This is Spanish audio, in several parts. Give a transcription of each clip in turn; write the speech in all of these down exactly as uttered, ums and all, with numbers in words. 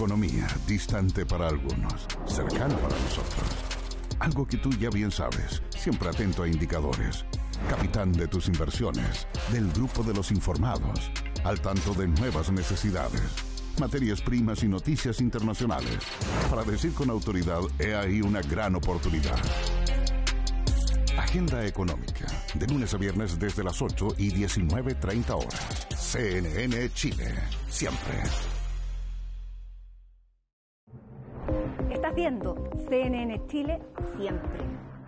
Economía, distante para algunos, cercana para nosotros. Algo que tú ya bien sabes, siempre atento a indicadores. Capitán de tus inversiones, del grupo de los informados, al tanto de nuevas necesidades, materias primas y noticias internacionales. Para decir con autoridad, he ahí una gran oportunidad. Agenda económica, de lunes a viernes desde las ocho y diecinueve treinta horas. C N N Chile, siempre. Estás viendo C N N Chile, siempre.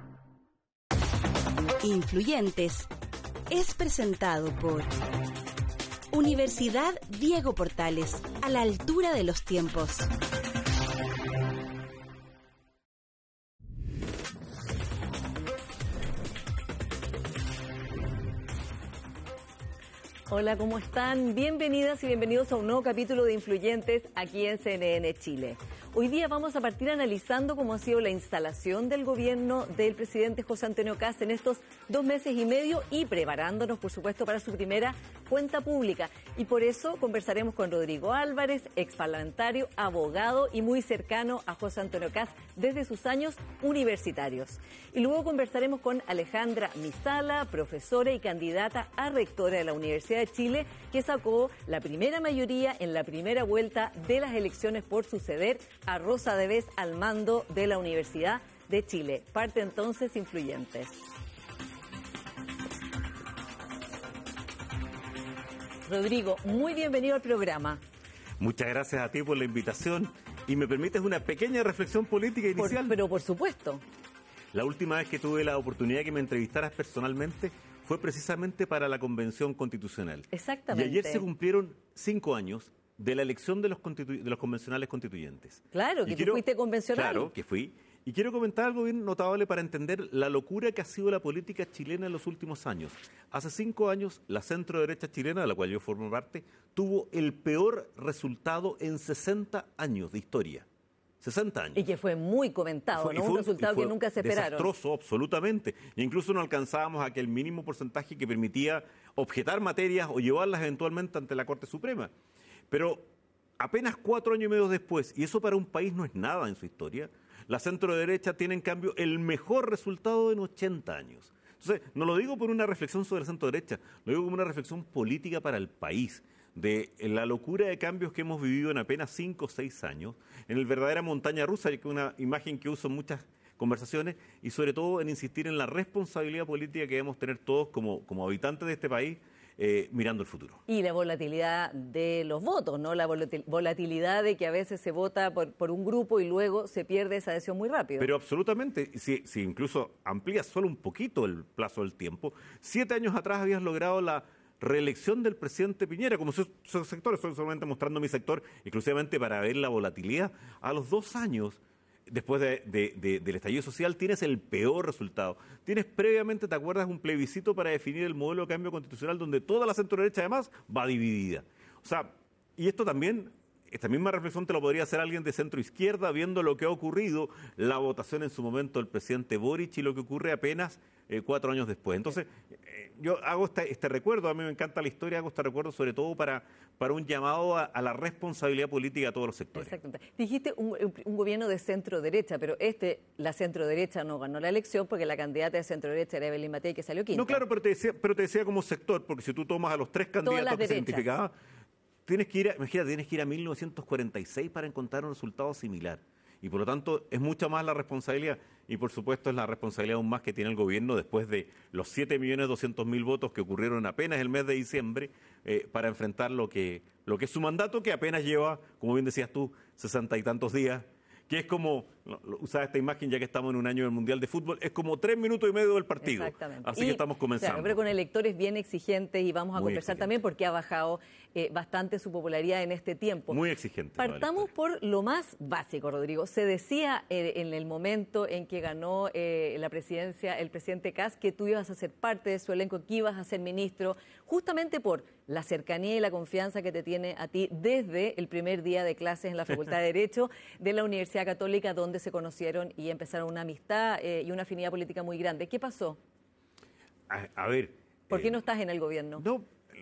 Influyentes es presentado por Universidad Diego Portales, a la altura de los tiempos. Hola, ¿cómo están? Bienvenidas y bienvenidos a un nuevo capítulo de Influyentes aquí en C N N Chile. Hoy día vamos a partir analizando cómo ha sido la instalación del gobierno del presidente José Antonio Kast en estos dos meses y medio y preparándonos, por supuesto, para su primera cuenta pública. Y por eso conversaremos con Rodrigo Álvarez, exparlamentario, abogado y muy cercano a José Antonio Kast desde sus años universitarios. Y luego conversaremos con Alejandra Misala, profesora y candidata a rectora de la Universidad de Chile, que sacó la primera mayoría en la primera vuelta de las elecciones por suceder a Rosa de Vez al mando de la Universidad de Chile. Parte entonces Influyentes. Rodrigo, muy bienvenido al programa. Muchas gracias a ti por la invitación y me permites una pequeña reflexión política inicial. Por, pero por supuesto. La última vez que tuve la oportunidad de que me entrevistaras personalmente fue precisamente para la Convención Constitucional. Exactamente. Y ayer se cumplieron cinco años de la elección de los, constitu- de los convencionales constituyentes. Claro, que y tú quiero, fuiste convencional. Claro, que fui. Y quiero comentar algo bien notable para entender la locura que ha sido la política chilena en los últimos años. Hace cinco años, la centro derecha chilena, de la cual yo formo parte, tuvo el peor resultado en sesenta años de historia. sesenta años. Y que fue muy comentado, fue, ¿no? Fue, un resultado que nunca se esperaron. Desastroso, absolutamente. E incluso no alcanzábamos aquel mínimo porcentaje que permitía objetar materias o llevarlas eventualmente ante la Corte Suprema. Pero apenas cuatro años y medio después, y eso para un país no es nada en su historia, la centro derecha tiene en cambio el mejor resultado en ochenta años. Entonces, no lo digo por una reflexión sobre la centro derecha, lo digo como una reflexión política para el país, de la locura de cambios que hemos vivido en apenas cinco o seis años, en el verdadera montaña rusa, que es una imagen que uso en muchas conversaciones, y sobre todo en insistir en la responsabilidad política que debemos tener todos como, como habitantes de este país, eh, mirando el futuro. Y la volatilidad de los votos, ¿no? La volatilidad de que a veces se vota por, por un grupo y luego se pierde esa adhesión muy rápido. Pero absolutamente, si, si incluso amplías solo un poquito el plazo del tiempo, siete años atrás habías logrado la reelección del presidente Piñera, como sus su sectores, estoy solamente mostrando mi sector, exclusivamente para ver la volatilidad. A los dos años, después de, de, de, del estallido social, tienes el peor resultado. Tienes previamente, ¿te acuerdas?, un plebiscito para definir el modelo de cambio constitucional donde toda la centro-derecha además va dividida. O sea, y esto también, esta misma reflexión te lo podría hacer alguien de centro-izquierda viendo lo que ha ocurrido, la votación en su momento del presidente Boric y lo que ocurre apenas eh, cuatro años después. Entonces, eh, yo hago este, este recuerdo, a mí me encanta la historia, hago este recuerdo sobre todo para, para un llamado a, a la responsabilidad política a todos los sectores. Exactamente. Dijiste un, un gobierno de centro-derecha, pero este, la centro-derecha no ganó la elección porque la candidata de centro-derecha era Evelyn Matei, que salió quinta. No, claro, pero te decía, pero te decía como sector, porque si tú tomas a los tres candidatos que se identificaban, tienes que ir a, imagínate, tienes que ir a mil novecientos cuarenta y seis para encontrar un resultado similar. Y por lo tanto es mucha más la responsabilidad y por supuesto es la responsabilidad aún más que tiene el gobierno después de los siete millones doscientos mil votos que ocurrieron apenas el mes de diciembre eh, para enfrentar lo que, lo que es su mandato, que apenas lleva, como bien decías tú, sesenta y tantos días, que es como, usaba esta imagen ya que estamos en un año del Mundial de Fútbol, es como tres minutos y medio del partido. Exactamente. Así y, que estamos comenzando. Claro, pero con electores bien exigentes y vamos a Muy conversar exigente. también porque ha bajado eh, bastante su popularidad en este tiempo. Muy exigente. Partamos por lo más básico, Rodrigo. Se decía eh, en el momento en que ganó eh, la presidencia el presidente Kast que tú ibas a ser parte de su elenco, que ibas a ser ministro, justamente por la cercanía y la confianza que te tiene a ti desde el primer día de clases en la Facultad de Derecho de la Universidad Católica, donde se conocieron y empezaron una amistad eh, y una afinidad política muy grande. ¿Qué pasó? A, a ver... ¿Por qué eh, no estás en el gobierno? No,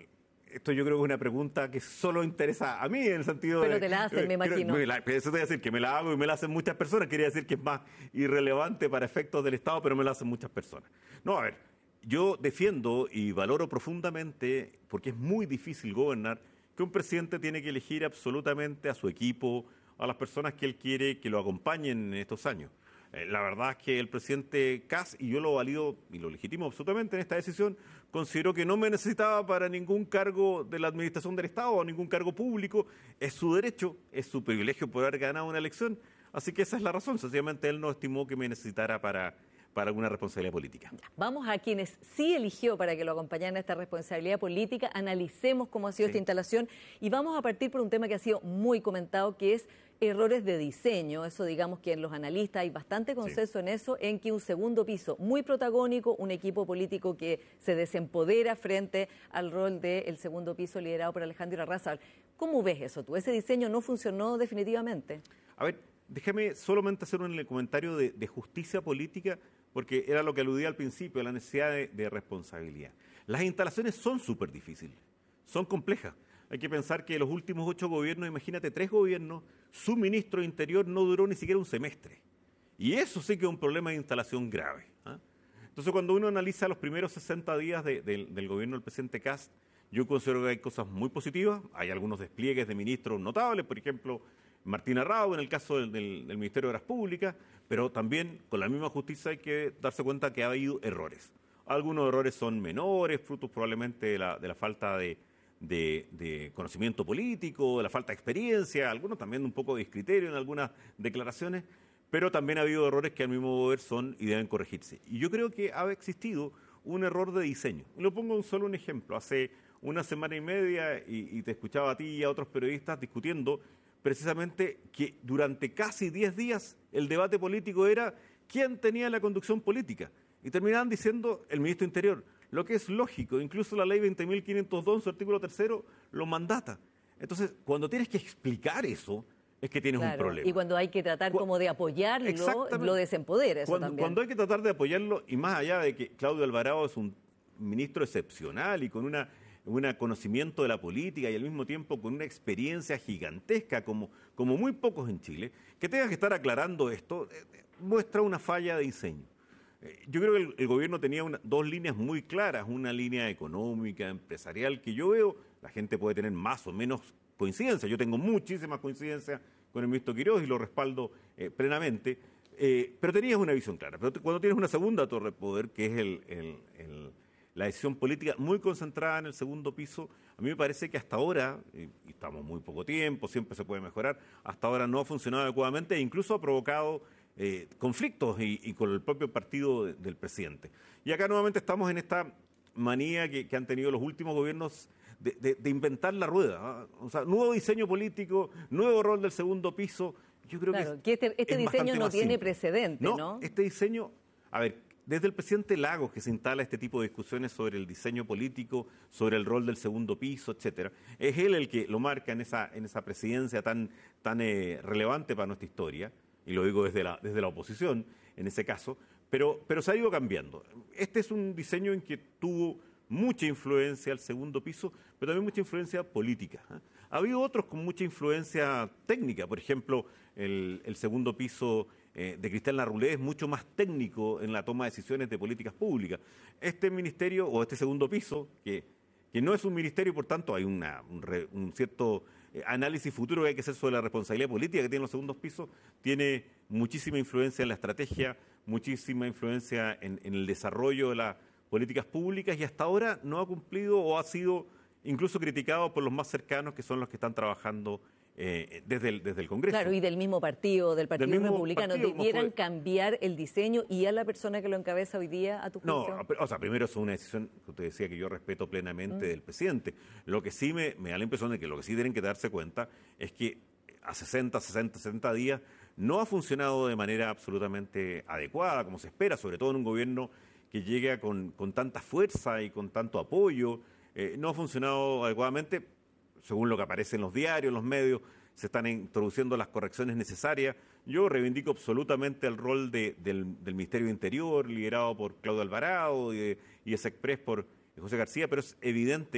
esto yo creo que es una pregunta que solo interesa a mí, en el sentido Pero de... te la hacen, me creo- imagino. me la- eso te voy a decir, que me la hago y me la hacen muchas personas. Quería decir que es más irrelevante para efectos del Estado, pero me la hacen muchas personas. No, a ver, yo defiendo y valoro profundamente, porque es muy difícil gobernar, que un presidente tiene que elegir absolutamente a su equipo, a las personas que él quiere que lo acompañen en estos años. Eh, La verdad es que el presidente Kast, y yo lo valido y lo legitimo absolutamente en esta decisión, consideró que no me necesitaba para ningún cargo de la administración del Estado o ningún cargo público. Es su derecho, es su privilegio por haber ganado una elección. Así que esa es la razón. Sencillamente él no estimó que me necesitara para, para alguna responsabilidad política. Vamos a quienes sí eligió para que lo acompañaran a esta responsabilidad política, analicemos cómo ha sido Sí. esta instalación y vamos a partir por un tema que ha sido muy comentado, que es errores de diseño. Eso, digamos que en los analistas hay bastante consenso en eso, en que un segundo piso muy protagónico, un equipo político que se desempodera frente al rol del segundo piso liderado por Alejandro Irarrázaval. ¿Cómo ves eso tú? ¿Ese diseño no funcionó definitivamente? A ver, déjame solamente hacer un comentario de, de justicia política, porque era lo que aludía al principio, la necesidad de, de responsabilidad. Las instalaciones son súper difíciles, son complejas. Hay que pensar que los últimos ocho gobiernos, imagínate, tres gobiernos, su ministro de Interior no duró ni siquiera un semestre. Y eso sí que es un problema de instalación grave. ¿ah? Entonces, cuando uno analiza los primeros sesenta días de- de- del gobierno del presidente Kast, yo considero que hay cosas muy positivas. Hay algunos despliegues de ministros notables, por ejemplo, Martín Arrau en el caso del, del- del Ministerio de Obras Públicas, pero también con la misma justicia hay que darse cuenta que ha habido errores. Algunos errores son menores, frutos probablemente de la, de la falta de, de- de conocimiento político, de la falta de experiencia, algunos también un poco de discriterio en algunas declaraciones, pero también ha habido errores que al mismo ver son y deben corregirse. Y yo creo que ha existido un error de diseño. Y lo pongo en solo un ejemplo. Hace una semana y media, y, y te escuchaba a ti y a otros periodistas discutiendo precisamente que durante casi diez días el debate político era quién tenía la conducción política. Y terminaban diciendo el ministro de Interior, lo que es lógico, incluso la ley veinte mil quinientos dos, su artículo tercero, lo mandata. Entonces, cuando tienes que explicar eso, es que tienes un Claro, problema. y cuando hay que tratar Cu- como de apoyarlo, Exactamente. lo desempodera eso Cuando, también. cuando hay que tratar de apoyarlo, y más allá de que Claudio Alvarado es un ministro excepcional y con una, un conocimiento de la política y al mismo tiempo con una experiencia gigantesca como, como muy pocos en Chile, que tenga que estar aclarando esto, eh, eh, muestra una falla de diseño. Eh, Yo creo que el, el gobierno tenía una- dos líneas muy claras, una línea económica, empresarial, que yo veo, la gente puede tener más o menos coincidencia, yo tengo muchísimas coincidencias con el ministro Quiroz y lo respaldo eh, plenamente, eh, pero tenías una visión clara. Pero te- cuando tienes una segunda torre de poder, que es el- el- el- la decisión política muy concentrada en el segundo piso, a mí me parece que hasta ahora, y, y estamos muy poco tiempo, siempre se puede mejorar, hasta ahora no ha funcionado adecuadamente e incluso ha provocado eh, conflictos y, y con el propio partido de- del presidente. Y acá nuevamente estamos en esta manía que, que han tenido los últimos gobiernos de, de- de inventar la rueda. ¿ah? O sea, nuevo diseño político, nuevo rol del segundo piso. Yo creo Claro, que, que este- este es diseño bastante no más tiene simple. precedente, ¿no? Este diseño, a ver, desde el presidente Lagos que se instala este tipo de discusiones sobre el diseño político, sobre el rol del segundo piso, etcétera, es él el que lo marca en esa, en esa presidencia tan, tan eh, relevante para nuestra historia, y lo digo desde la, desde la oposición, en ese caso, pero, pero se ha ido cambiando. Este es un diseño en que tuvo mucha influencia el segundo piso, pero también mucha influencia política. ¿eh? Ha habido otros con mucha influencia técnica, por ejemplo, el, el segundo piso eh, de Cristal Narrulé es mucho más técnico en la toma de decisiones de políticas públicas. Este ministerio, o este segundo piso, que, que no es un ministerio y por tanto hay una, un, re- un cierto eh, análisis futuro que hay que hacer sobre la responsabilidad política que tienen los segundos pisos, tiene muchísima influencia en la estrategia, muchísima influencia en, en el desarrollo de las políticas públicas y hasta ahora no ha cumplido o ha sido incluso criticado por los más cercanos, que son los que están trabajando eh, desde, el, desde el Congreso. Claro, y del mismo partido, del Partido mismo Republicano, partido, como debieran fue. cambiar el diseño y a la persona que lo encabeza hoy día, a tu No, juicio. o sea, primero es una decisión que usted decía que yo respeto plenamente del presidente. Lo que sí me, me da la impresión de que lo que sí tienen que darse cuenta es que a sesenta, sesenta, setenta días no ha funcionado de manera absolutamente adecuada, como se espera, sobre todo en un gobierno que llega con, con tanta fuerza y con tanto apoyo. Eh, no ha funcionado adecuadamente, según lo que aparece en los diarios, en los medios, se están introduciendo las correcciones necesarias. Yo reivindico absolutamente el rol de- del, del Ministerio de Interior, liderado por Claudio Alvarado, y, de, y ese express por José García, pero es evidente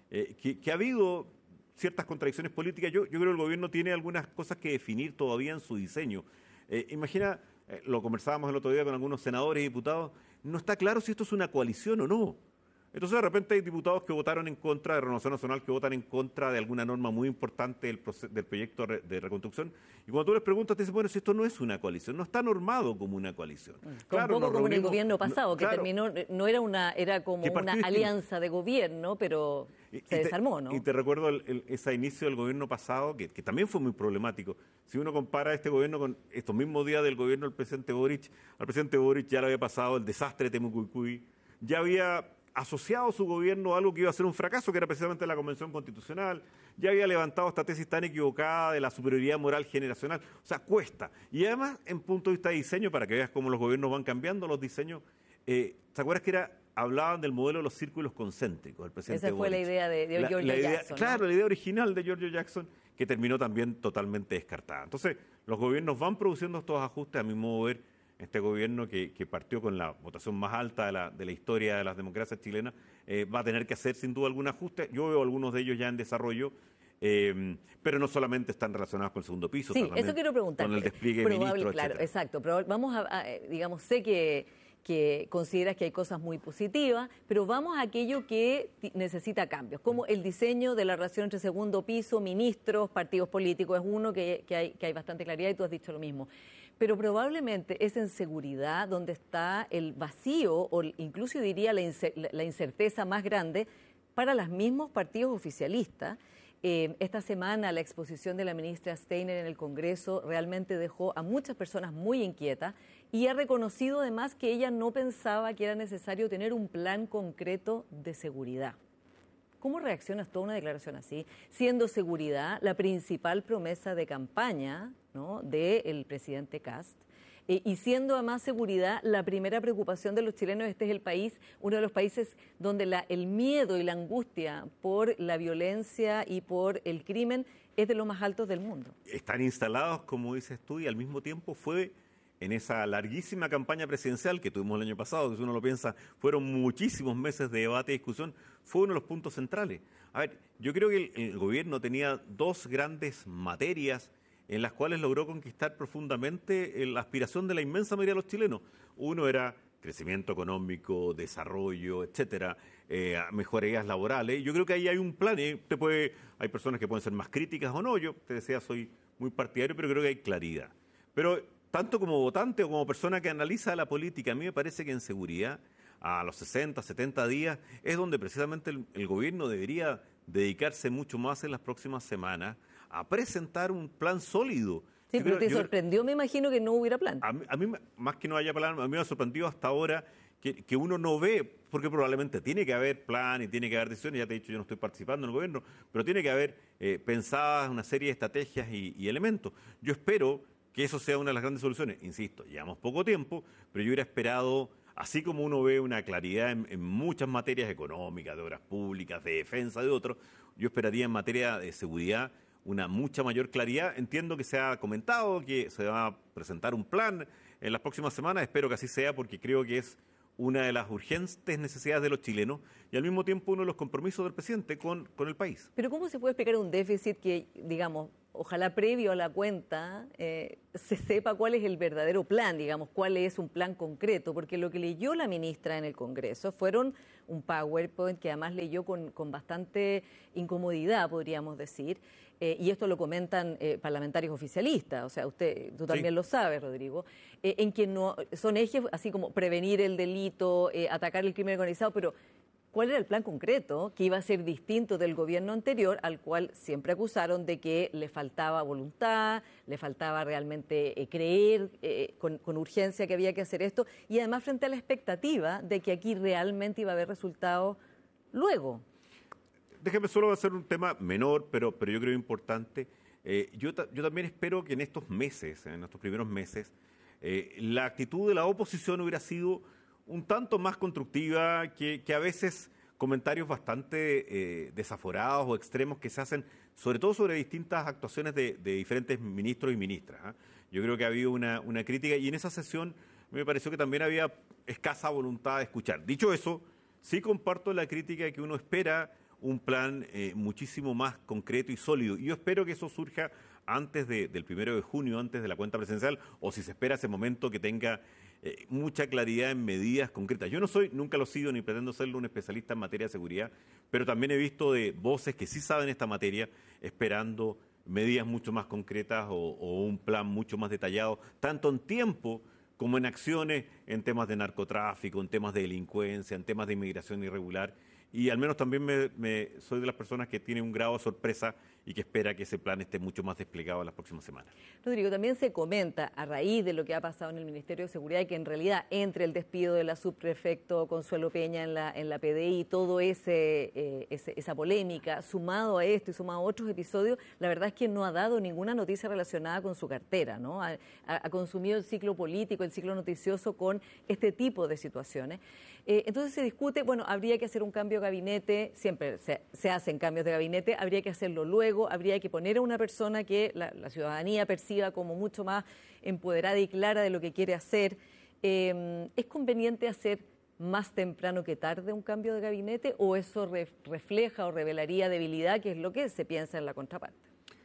eh, que, que ha habido ciertas contradicciones políticas. Yo, yo creo que el gobierno tiene algunas cosas que definir todavía en su diseño. Eh, imagina, eh, lo conversábamos el otro día con algunos senadores y diputados, no está claro si esto es una coalición o no. Entonces, de repente hay diputados que votaron en contra de Renovación Nacional, que votan en contra de alguna norma muy importante del, del proyecto de reconstrucción. Y cuando tú les preguntas, te dicen, bueno, si esto no es una coalición, no está normado como una coalición. Con claro, poco como reunimos, en el gobierno pasado, no, que claro, terminó, no era una, era como una alianza de gobierno, pero y, se y desarmó, te, ¿no? Y te recuerdo el, el, ese inicio del gobierno pasado, que, que también fue muy problemático. Si uno compara este gobierno con estos mismos días del gobierno del presidente Boric, al presidente Boric ya le había pasado el desastre de Temucuicui, ya había asociado su gobierno a algo que iba a ser un fracaso, que era precisamente la Convención Constitucional, ya había levantado esta tesis tan equivocada de la superioridad moral generacional, o sea, cuesta. Y además, en punto de vista de diseño, para que veas cómo los gobiernos van cambiando los diseños, eh, ¿te acuerdas que era hablaban del modelo de los círculos concéntricos? El presidente Esa fue Boric. la idea de, de la, Giorgio la idea, Jackson, ¿no? Claro, la idea original de Giorgio Jackson, que terminó también totalmente descartada. Entonces, los gobiernos van produciendo estos ajustes, a mi modo de ver. Este gobierno que, que partió con la votación más alta de la, de la historia de las democracias chilenas eh, va a tener que hacer sin duda algún ajuste. Yo veo algunos de ellos ya en desarrollo, eh, pero no solamente están relacionados con el segundo piso, sí, eso quiero preguntar. Con el despliegue Probable, ministro, claro, etcétera. Exacto, pero vamos a, a digamos, sé que, que consideras que hay cosas muy positivas, pero vamos a aquello que necesita cambios, como el diseño de la relación entre segundo piso, ministros, partidos políticos, es uno que, que, hay, que hay bastante claridad y tú has dicho lo mismo. Pero probablemente es en seguridad donde está el vacío o incluso diría la, incer la incerteza más grande para los mismos partidos oficialistas. Eh, esta semana la exposición de la ministra Steiner en el Congreso realmente dejó a muchas personas muy inquietas y ha reconocido además que ella no pensaba que era necesario tener un plan concreto de seguridad. ¿Cómo reaccionas tú a una declaración así, siendo seguridad la principal promesa de campaña, ¿no?, del presidente Kast, eh, y siendo además seguridad la primera preocupación de los chilenos? Este es el país, uno de los países donde la, el miedo y la angustia por la violencia y por el crimen es de los más altos del mundo. Están instalados, como dices tú, y al mismo tiempo fue en esa larguísima campaña presidencial que tuvimos el año pasado, que si uno lo piensa, fueron muchísimos meses de debate y discusión, fue uno de los puntos centrales. A ver, yo creo que el, el gobierno tenía dos grandes materias en las cuales logró conquistar profundamente la aspiración de la inmensa mayoría de los chilenos. Uno era crecimiento económico, desarrollo, etcétera, eh, mejorías laborales. Yo creo que ahí hay un plan. ¿eh? Te puede, hay personas que pueden ser más críticas o no. Yo te decía, soy muy partidario, pero creo que hay claridad. Pero tanto como votante o como persona que analiza la política, a mí me parece que en seguridad, a los sesenta, setenta días, es donde precisamente el, el gobierno debería dedicarse mucho más en las próximas semanas a presentar un plan sólido. Sí, yo pero creo, te sorprendió, creo, me imagino, que no hubiera plan. A mí, a mí, más que no haya plan, a mí me ha sorprendido hasta ahora que, que uno no ve, porque probablemente tiene que haber plan y tiene que haber decisiones, ya te he dicho, yo no estoy participando en el gobierno, pero tiene que haber eh, pensadas una serie de estrategias y, y elementos. Yo espero que eso sea una de las grandes soluciones. Insisto, llevamos poco tiempo, pero yo hubiera esperado, así como uno ve una claridad en, en muchas materias económicas, de obras públicas, de defensa, de otros, yo esperaría en materia de seguridad una mucha mayor claridad. Entiendo que se ha comentado que se va a presentar un plan en las próximas semanas, espero que así sea porque creo que es una de las urgentes necesidades de los chilenos y al mismo tiempo uno de los compromisos del presidente con, con el país. Pero ¿cómo se puede explicar un déficit que, digamos, ojalá previo a la cuenta eh, se sepa cuál es el verdadero plan, digamos, cuál es un plan concreto? Porque lo que leyó la ministra en el Congreso fueron un PowerPoint que además leyó con, con bastante incomodidad, podríamos decir, eh, y esto lo comentan eh, parlamentarios oficialistas, o sea, usted, tú también sí lo sabes, Rodrigo, eh, en que no son ejes así como prevenir el delito, eh, atacar el crimen organizado, pero ¿cuál era el plan concreto que iba a ser distinto del gobierno anterior, al cual siempre acusaron de que le faltaba voluntad, le faltaba realmente eh, creer eh, con, con urgencia que había que hacer esto, y además frente a la expectativa de que aquí realmente iba a haber resultados luego? Déjeme solo hacer un tema menor, pero, pero yo creo importante. Eh, yo, yo también espero que en estos meses, en estos primeros meses, eh, la actitud de la oposición hubiera sido un tanto más constructiva, que, que a veces comentarios bastante eh, desaforados o extremos que se hacen, sobre todo sobre distintas actuaciones de, de diferentes ministros y ministras. ¿eh? Yo creo que ha habido una, una crítica y en esa sesión me pareció que también había escasa voluntad de escuchar. Dicho eso, sí comparto la crítica que uno espera un plan eh, muchísimo más concreto y sólido. Y yo espero que eso surja antes de, del primero de junio, antes de la cuenta presidencial, o si se espera ese momento que tenga eh, mucha claridad en medidas concretas. Yo no soy, nunca lo he sido, ni pretendo serlo un especialista en materia de seguridad, pero también he visto de voces que sí saben esta materia, esperando medidas mucho más concretas o, o un plan mucho más detallado, tanto en tiempo como en acciones en temas de narcotráfico, en temas de delincuencia, en temas de inmigración irregular. Y al menos también me, me, soy de las personas que tiene un grado de sorpresa y que espera que ese plan esté mucho más desplegado en las próximas semanas. Rodrigo, también se comenta, a raíz de lo que ha pasado en el Ministerio de Seguridad, y que en realidad entre el despido de la subprefecto Consuelo Peña en la, en la P D I, todo ese, eh, ese esa polémica, sumado a esto y sumado a otros episodios, la verdad es que no ha dado ninguna noticia relacionada con su cartera, ¿no? Ha, ha consumido el ciclo político, el ciclo noticioso con este tipo de situaciones. Eh, entonces se discute, bueno, habría que hacer un cambio de gabinete, siempre se, se hacen cambios de gabinete, habría que hacerlo luego, habría que poner a una persona que la, la ciudadanía perciba como mucho más empoderada y clara de lo que quiere hacer. Eh, ¿Es conveniente hacer más temprano que tarde un cambio de gabinete o eso re, refleja o revelaría debilidad, que es lo que se piensa en la contraparte?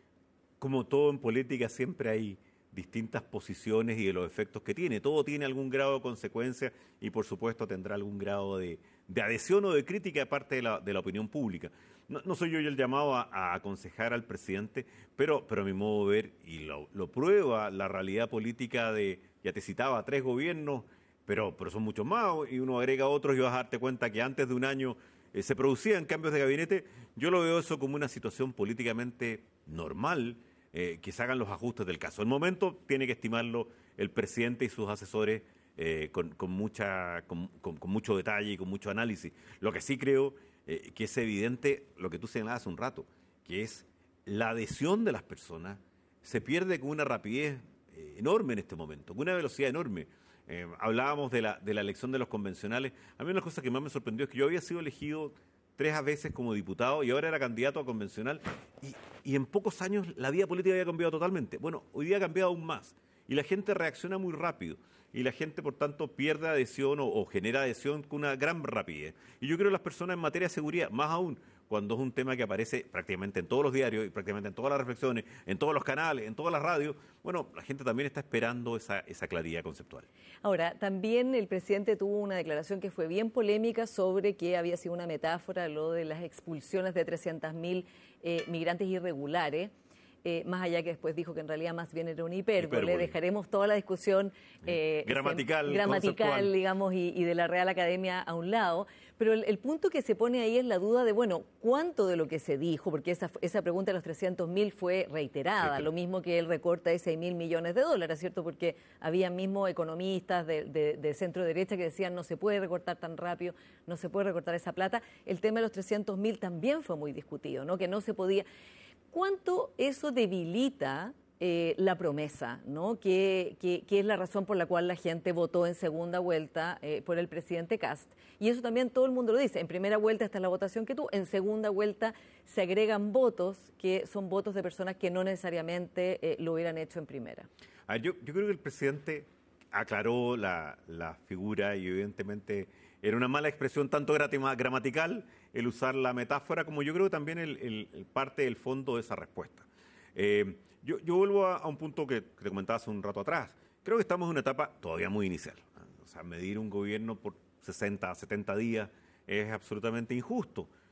Como todo en política siempre hay distintas posiciones y de los efectos que tiene. Todo tiene algún grado de consecuencia y por supuesto tendrá algún grado de, de adhesión o de crítica de parte de la, de la opinión pública. No, no soy yo el llamado a, a aconsejar al presidente, pero, pero a mi modo de ver, y lo, lo prueba la realidad política de, ya te citaba, tres gobiernos, pero, pero son muchos más, y uno agrega otros y vas a darte cuenta que antes de un año eh, se producían cambios de gabinete. Yo lo veo eso como una situación políticamente normal, Eh, que se hagan los ajustes del caso. El momento tiene que estimarlo el presidente y sus asesores eh, con, con, mucha, con, con, con mucho detalle y con mucho análisis. Lo que sí creo eh, que es evidente, lo que tú señalabas hace un rato, que es la adhesión de las personas se pierde con una rapidez eh, enorme en este momento, con una velocidad enorme. Eh, hablábamos de la, de la elección de los convencionales. A mí una de las cosas que más me sorprendió es que yo había sido elegido tres veces como diputado y ahora era candidato a convencional y, y en pocos años la vida política había cambiado totalmente. Bueno, hoy día ha cambiado aún más y la gente reacciona muy rápido y la gente, por tanto, pierde adhesión o, o genera adhesión con una gran rapidez. Y yo creo que las personas en materia de seguridad, más aún cuando es un tema que aparece prácticamente en todos los diarios y prácticamente en todas las reflexiones, en todos los canales, en todas las radios, bueno, la gente también está esperando esa, esa claridad conceptual. Ahora, también el presidente tuvo una declaración que fue bien polémica sobre que había sido una metáfora lo de las expulsiones de trescientos mil eh, migrantes irregulares. Eh, más allá que después dijo que en realidad más bien era una hipérbole, hipérbole. Dejaremos toda la discusión eh, gramatical, se, gramatical digamos, y, y de la Real Academia a un lado, pero el, el punto que se pone ahí es la duda de, bueno, ¿cuánto de lo que se dijo? Porque esa, esa pregunta de los trescientos mil fue reiterada, sí, lo mismo que el recorte de seis mil millones de dólares, ¿cierto? Porque había mismo economistas de, de, de centro derecha que decían no se puede recortar tan rápido, no se puede recortar esa plata. El tema de los trescientos mil también fue muy discutido, ¿no? Que no se podía... ¿Cuánto eso debilita eh, la promesa, ¿no? Que, que, que es la razón por la cual la gente votó en segunda vuelta eh, por el presidente Kast? Y eso también todo el mundo lo dice. En primera vuelta está la votación que tú, en segunda vuelta se agregan votos que son votos de personas que no necesariamente eh, lo hubieran hecho en primera. A ver, yo, yo creo que el presidente aclaró la, la figura y evidentemente era una mala expresión tanto gramatical el usar la metáfora como yo creo que también el, el, el parte del fondo de esa respuesta. Eh, yo, yo vuelvo a, a un punto que, que te comentaba hace un rato atrás. Creo que estamos en una etapa todavía muy inicial. O sea, medir un gobierno por sesenta, setenta días es absolutamente injusto.